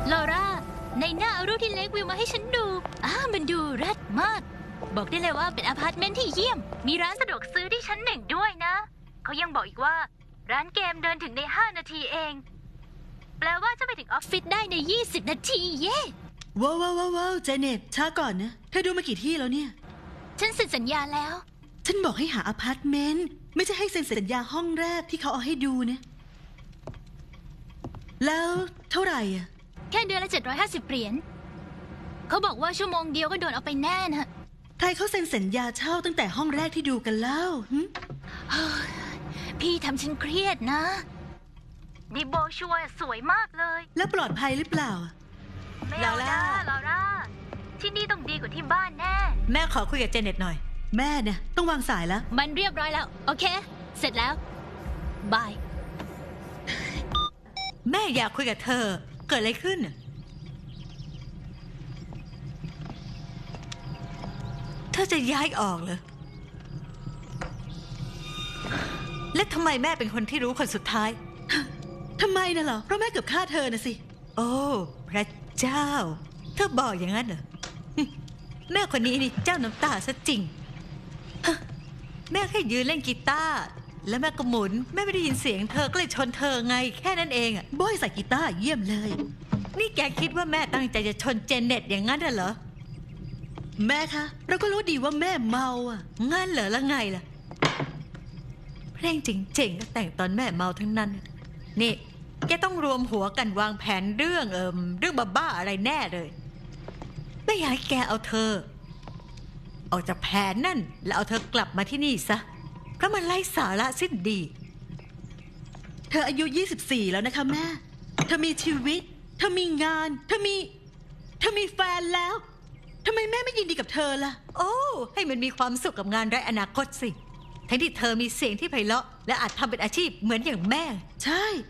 ลอร่าในหน้าเอารูปที่เล็กวิวมาให้ฉันดูมันดูรัดมากบอกได้เลยว่าเป็นอพาร์ตเมนต์ที่เยี่ยมมีร้านสะดวกซื้อที่ชั้น1ด้วยนะเขายังบอกอีกว่าร้านเกมเดินถึงใน5 นาทีเองแปลว่าจะไปถึงออฟฟิศได้ใน20 นาทีเย่ว้าวเจเน็ตช้าก่อนนะเธอดูมากี่ที่แล้วเนี่ยฉันเซ็นสัญญาแล้วฉันบอกให้หาอพาร์ตเมนต์ไม่ใช่ให้เซ็นสัญญาห้องแรกที่เขาเอาให้ดูนะแล้วเท่าไหร่อ่ะแค่เดือนละ750 เหรียญเขาบอกว่าชั่วโมงเดียวก็โดนเอาไปแน่นะใครเขาเซ็นสัญญาเช่าตั้งแต่ห้องแรกที่ดูกันแล้วพี่ทำฉันเครียดนะดิโบชัวสวยมากเลยแล้วปลอดภัยหรือเปล่าลอร่าที่นี่ต้องดีกว่าที่บ้านแน่แม่ขอคุยกับเจเน็ตหน่อยแม่เนี่ยต้องวางสายแล้วมันเรียบร้อยแล้วโอเคเสร็จแล้วบายแม่อยากคุยกับเธอเกิดอะไรขึ้นเธอจะย้ายออกเหรอและทำไมแม่เป็นคนที่รู้คนสุดท้ายทำไมน่ะเหรอเพราะแม่เกือบฆ่าเธอน่ะสิโอ้พระเจ้าเธอบอกอย่างนั้นเหรอแม่คนนี้นี่เจ้าน้ำตาซะจริงแม่แค่ยืนเล่นกีตาร์แล้วแม่ก็หมุนแม่ไม่ได้ยินเสียงเธอก็เลยชนเธอไงแค่นั้นเองบอยใส่กีตาร์เยี่ยมเลยนี่แกคิดว่าแม่ตั้งใจจะชนเจเน็ตอย่างนั้นเหรอแม่คะเราก็รู้ดีว่าแม่เมางั้นเหรอแล้วไงล่ะเพลงจริงๆก็แต่งตอนแม่เมาทั้งนั้นนี่แกต้องรวมหัวกันวางแผนเรื่องบ้าๆอะไรแน่เลยไม่อยากให้แกเอาเธอออกจากแผนนั่นแล้วเอาเธอกลับมาที่นี่ซะเพราะมันไร้สาระสิ้นดีเธออายุ24แล้วนะคะแม่เธอมีชีวิตเธอมีงานเธอมีแฟนแล้วทำไมแม่ไม่ยินดีกับเธอล่ะโอ้ให้มันมีความสุขกับงานไร้อนาคตสิทั้งที่เธอมีเสียงที่ไพเราะและอาจทำเป็นอาชีพเหมือนอย่างแม่ใช่